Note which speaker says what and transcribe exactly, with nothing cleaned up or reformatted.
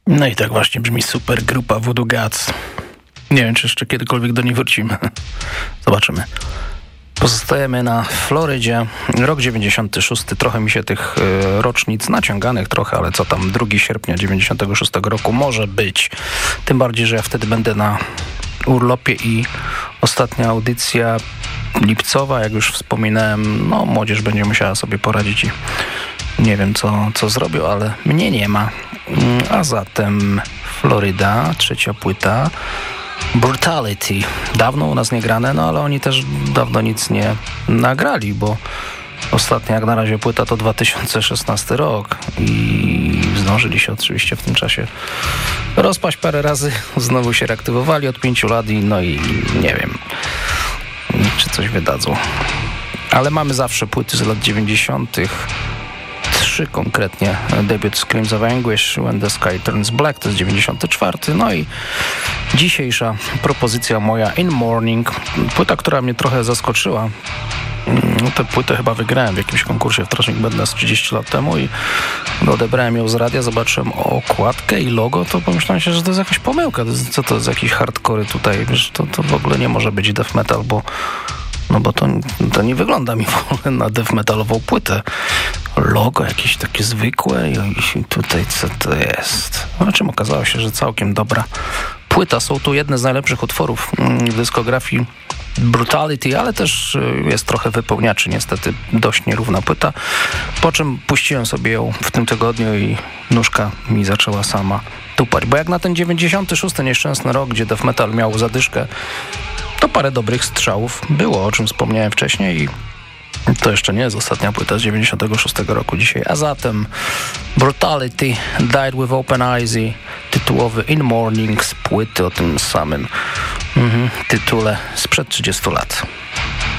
Speaker 1: No i tak właśnie brzmi super grupa Voodoo Gods. Nie wiem, czy jeszcze kiedykolwiek do niej wrócimy. Zobaczymy. Pozostajemy na Florydzie. Rok dziewięćdziesiąty szósty. Trochę mi się tych y, rocznic naciąganych trochę, ale co tam, drugiego sierpnia dziewięćdziesiątego szóstego roku może być. Tym bardziej, że ja wtedy będę na urlopie i ostatnia audycja lipcowa, jak już wspominałem, no młodzież będzie musiała sobie poradzić i nie wiem, co, co zrobił, ale mnie nie ma. A zatem Floryda, trzecia płyta, Brutality. Dawno u nas nie grane, no ale oni też dawno nic nie nagrali, bo ostatnia jak na razie płyta to dwa tysiące szesnasty rok i zdążyli się oczywiście w tym czasie rozpaść parę razy, znowu się reaktywowali od pięciu lat i no i nie wiem, czy coś wydadzą. Ale mamy zawsze płyty z lat dziewięćdziesiątych. Trzy konkretnie. Debiut Screams of Anguish, When the Sky Turns Black, to jest dziewięćdziesiąty czwarty. No i dzisiejsza propozycja moja, In Morning. Płyta, która mnie trochę zaskoczyła. No, tę płytę chyba wygrałem w jakimś konkursie w Trashing Madness trzydzieści lat temu i odebrałem ją z radia, zobaczyłem okładkę i logo, to pomyślałem się, że to jest jakaś pomyłka. Co to jest, jakieś hardcore tutaj? Wiesz, to, to w ogóle nie może być death metal, bo no bo to, to nie wygląda mi w ogóle na death metalową płytę. Logo jakieś takie zwykłe i tutaj co to jest? No czym okazało się, że całkiem dobra płyta. Są tu jedne z najlepszych utworów w dyskografii Brutality, ale też jest trochę wypełniaczy, niestety dość nierówna płyta. Po czym puściłem sobie ją w tym tygodniu i nóżka mi zaczęła sama tupać. Bo jak na ten dziewięćdziesiąty szósty nieszczęsny rok, gdzie death metal miał zadyszkę, to parę dobrych strzałów było, o czym wspomniałem wcześniej i to jeszcze nie jest ostatnia płyta z dziewięćdziesiątego szóstego roku dzisiaj. A zatem Brutality, Died with Open Eyes i tytułowy In Morning z płyty o tym samym mhm, tytule sprzed trzydziestu lat.